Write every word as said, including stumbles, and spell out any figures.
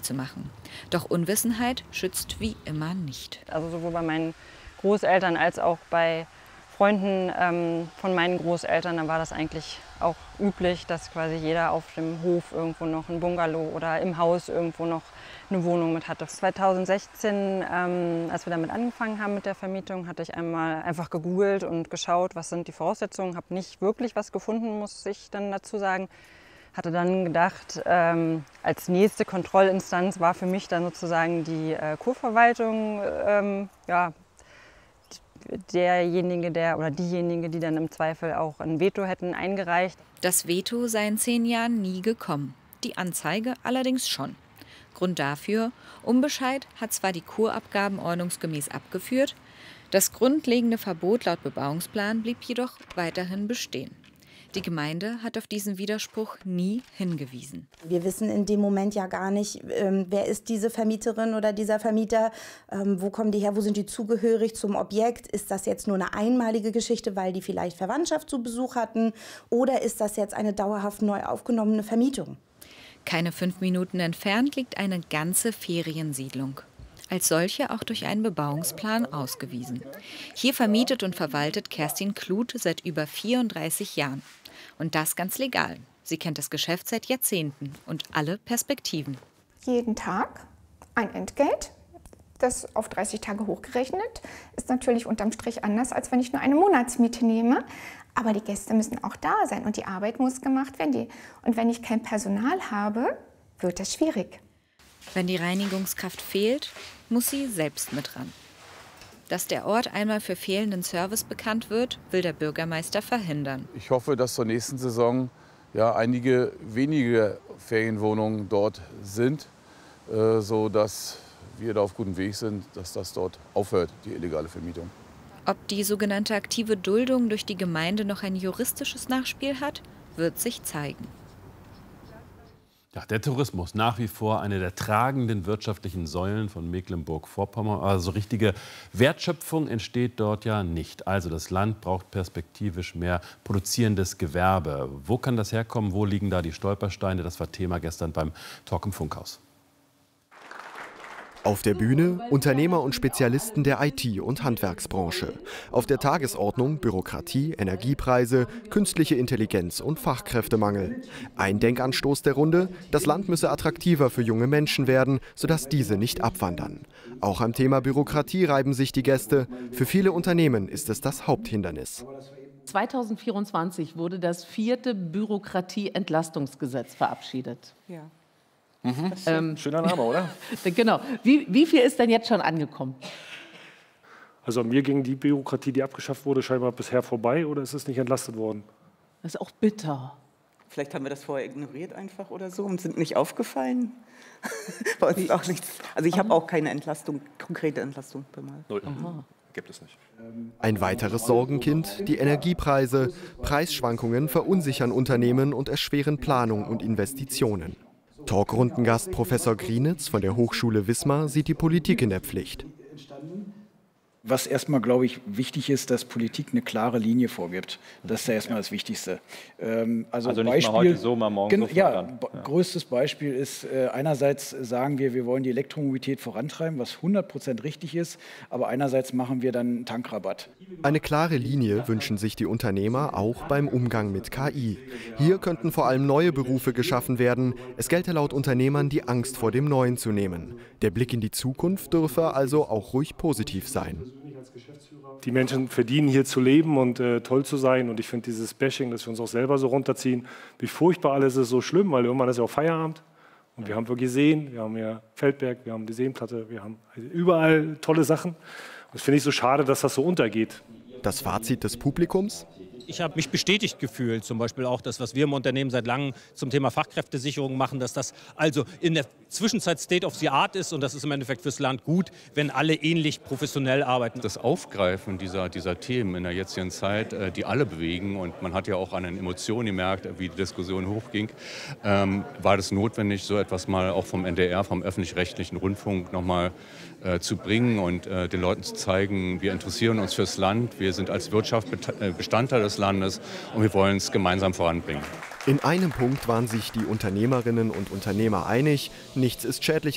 zu machen. Doch Unwissenheit schützt wie immer nicht. Also sowohl bei meinen Großeltern als auch bei Freunden ähm, von meinen Großeltern, da war das eigentlich auch üblich, dass quasi jeder auf dem Hof irgendwo noch ein Bungalow oder im Haus irgendwo noch eine Wohnung mit hatte. zweitausendsechzehn, ähm, als wir damit angefangen haben mit der Vermietung, hatte ich einmal einfach gegoogelt und geschaut, was sind die Voraussetzungen. Habe nicht wirklich was gefunden, muss ich dann dazu sagen. Hatte dann gedacht, ähm, als nächste Kontrollinstanz war für mich dann sozusagen die äh, Kurverwaltung, ähm, ja, derjenige, der oder diejenige, die dann im Zweifel auch ein Veto hätten eingereicht. Das Veto sei in zehn Jahren nie gekommen, die Anzeige allerdings schon. Grund dafür, Unbescheid hat zwar die Kurabgaben ordnungsgemäß abgeführt, das grundlegende Verbot laut Bebauungsplan blieb jedoch weiterhin bestehen. Die Gemeinde hat auf diesen Widerspruch nie hingewiesen. Wir wissen in dem Moment ja gar nicht, ähm, wer ist diese Vermieterin oder dieser Vermieter, ähm, wo kommen die her, wo sind die zugehörig zum Objekt, ist das jetzt nur eine einmalige Geschichte, weil die vielleicht Verwandtschaft zu Besuch hatten, oder ist das jetzt eine dauerhaft neu aufgenommene Vermietung? Keine fünf Minuten entfernt liegt eine ganze Feriensiedlung. Als solche auch durch einen Bebauungsplan ausgewiesen. Hier vermietet und verwaltet Kerstin Kluth seit über vierunddreißig Jahren. Und das ganz legal. Sie kennt das Geschäft seit Jahrzehnten und alle Perspektiven. Jeden Tag ein Entgelt, das auf dreißig Tage hochgerechnet, ist natürlich unterm Strich anders, als wenn ich nur eine Monatsmiete nehme. Aber die Gäste müssen auch da sein und die Arbeit muss gemacht werden. Und wenn ich kein Personal habe, wird das schwierig. Wenn die Reinigungskraft fehlt, muss sie selbst mit ran. Dass der Ort einmal für fehlenden Service bekannt wird, will der Bürgermeister verhindern. Ich hoffe, dass zur nächsten Saison ja, einige wenige Ferienwohnungen dort sind, äh, sodass wir da auf gutem Weg sind, dass das dort aufhört, die illegale Vermietung. Ob die sogenannte aktive Duldung durch die Gemeinde noch ein juristisches Nachspiel hat, wird sich zeigen. Ja, der Tourismus nach wie vor eine der tragenden wirtschaftlichen Säulen von Mecklenburg-Vorpommern. Also richtige Wertschöpfung entsteht dort ja nicht. Also das Land braucht perspektivisch mehr produzierendes Gewerbe. Wo kann das herkommen? Wo liegen da die Stolpersteine? Das war Thema gestern beim Talk im Funkhaus. Auf der Bühne Unternehmer und Spezialisten der I T- und Handwerksbranche. Auf der Tagesordnung Bürokratie, Energiepreise, künstliche Intelligenz und Fachkräftemangel. Ein Denkanstoß der Runde: Das Land müsse attraktiver für junge Menschen werden, sodass diese nicht abwandern. Auch am Thema Bürokratie reiben sich die Gäste. Für viele Unternehmen ist es das Haupthindernis. zweitausendvierundzwanzig wurde das vierte Bürokratieentlastungsgesetz verabschiedet. Ja. Mhm. Ähm, Schöner Name, oder? Genau. Wie, wie viel ist denn jetzt schon angekommen? Also mir ging die Bürokratie, die abgeschafft wurde, scheinbar bisher vorbei, oder ist es nicht entlastet worden? Das ist auch bitter. Vielleicht haben wir das vorher ignoriert einfach oder so und sind nicht aufgefallen. Bei uns ist auch nichts. Also ich habe auch keine Entlastung, konkrete Entlastung bemal. Null. Gibt es nicht. Ein weiteres Sorgenkind: die Energiepreise. Preisschwankungen verunsichern Unternehmen und erschweren Planung und Investitionen. Talkrundengast Professor Grienitz von der Hochschule Wismar sieht die Politik in der Pflicht. Was erstmal, glaube ich, wichtig ist, dass Politik eine klare Linie vorgibt. Das ist ja erstmal das Wichtigste. Ähm, also also nicht Beispiel, mal heute so, mal morgen gen, so. Ja, ja, größtes Beispiel ist, äh, einerseits sagen wir, wir wollen die Elektromobilität vorantreiben, was hundert Prozent richtig ist, aber einerseits machen wir dann einen Tankrabatt. Eine klare Linie wünschen sich die Unternehmer auch beim Umgang mit K I. Hier könnten vor allem neue Berufe geschaffen werden. Es gelte laut Unternehmern, die Angst vor dem Neuen zu nehmen. Der Blick in die Zukunft dürfe also auch ruhig positiv sein. Die Menschen verdienen hier zu leben und äh, toll zu sein. Und ich finde dieses Bashing, dass wir uns auch selber so runterziehen, wie furchtbar alles ist, so schlimm, weil irgendwann ist ja auch Feierabend. Und wir haben wirklich Seen, wir haben hier Feldberg, wir haben die Seenplatte, wir haben überall tolle Sachen. Und das finde ich so schade, dass das so untergeht. Das Fazit des Publikums? Ich habe mich bestätigt gefühlt, zum Beispiel auch das, was wir im Unternehmen seit langem zum Thema Fachkräftesicherung machen, dass das also in der Zwischenzeit State of the Art ist und das ist im Endeffekt fürs Land gut, wenn alle ähnlich professionell arbeiten. Das Aufgreifen dieser, dieser Themen in der jetzigen Zeit, die alle bewegen, und man hat ja auch an den Emotionen gemerkt, wie die Diskussion hochging, ähm, war das notwendig, so etwas mal auch vom N D R, vom öffentlich-rechtlichen Rundfunk noch mal äh, zu bringen und äh, den Leuten zu zeigen, wir interessieren uns fürs Land, wir sind als Wirtschaft Bestandteil des Landes und wir wollen es gemeinsam voranbringen. In einem Punkt waren sich die Unternehmerinnen und Unternehmer einig: Nichts ist schädlicher